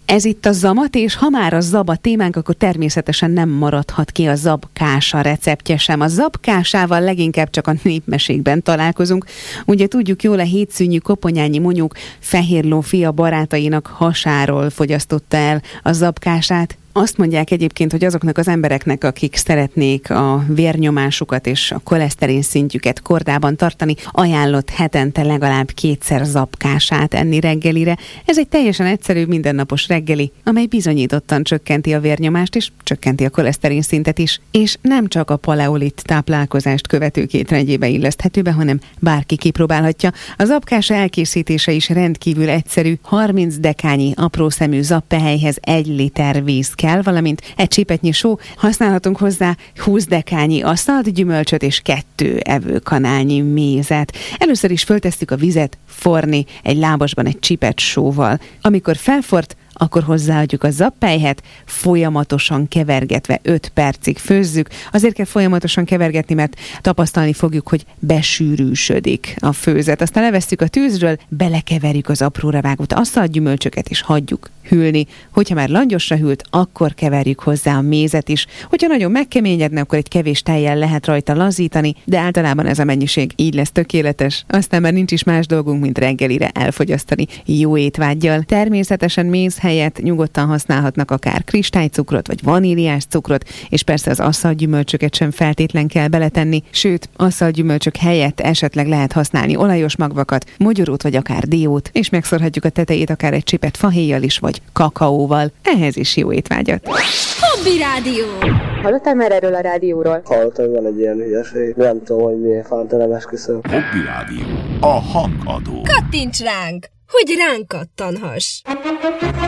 Ez itt a Zamat, és ha már a zab a témánk, akkor természetesen nem maradhat ki a zabkása receptje sem. A zabkásával leginkább csak a népmesékben találkozunk. Ugye tudjuk jól, a hétszűnyű koponyányi monyók Fehérló fia barátainak hasáról fogyasztotta el a zabkását. Azt mondják egyébként, hogy azoknak az embereknek, akik szeretnék a vérnyomásukat és a koleszterin szintjüket kordában tartani, ajánlott hetente legalább 2-szer zabkását enni reggelire. Ez egy teljesen egyszerű, mindennapos reggeli, amely bizonyítottan csökkenti a vérnyomást és csökkenti a koleszterin szintet is. És nem csak a paleolit táplálkozást követők étrendjébe illeszthető be, hanem bárki kipróbálhatja. A zabkása elkészítése is rendkívül egyszerű. 30 dekányi aprószemű zabpehelyhez 1 liter víz kell, valamint egy csípetnyi só, használhatunk hozzá 20 dekányi aszalt, gyümölcsöt és 2 evőkanálnyi mézet. Először is föltesszük a vizet forni egy lábasban egy csipet sóval. Amikor felfort, akkor hozzáadjuk a zabpelyhet, folyamatosan kevergetve 5 percig főzzük. Azért kell folyamatosan kevergetni, mert tapasztalni fogjuk, hogy besűrűsödik a főzet. Aztán levesszük a tűzről, belekeverjük az apróra vágott asztalgyümölcsöket, és hagyjuk hűlni. Hogyha már langyosra hűlt, akkor keverjük hozzá a mézet is. Hogyha nagyon megkeményedne, akkor egy kevés tejjel lehet rajta lazítani, de általában ez a mennyiség így lesz tökéletes. Aztán már nincs is más dolgunk, mint reggelire elfogyasztani jó étvággyal. Természetesen méz helyett nyugodtan használhatnak akár kristálycukrot vagy vaníliás cukrot, és persze az asztalgyümölcsöket sem feltétlen kell beletenni, sőt, asztalgyümölcsök helyett esetleg lehet használni olajos magvakat, mogyorót vagy akár diót, és megszorhatjuk a tetejét akár egy csipet fahéjjal is, vagy kakaóval. Ehhez is jó étvágyat. Hobby Rádió! Hallottál már erről a rádióról? Hallottam, van egy ilyen hülyeség. Nem tudom, hogy miért fánt, nem esküszöm. Hobby Rádió. A hangadó. Kattints ránk, hogy ránk kattanhass!